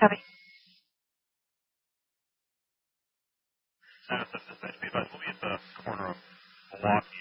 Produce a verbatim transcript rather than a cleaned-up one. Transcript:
Copy. Madison, dispatch, be advised, we'll be at the corner of Milwaukee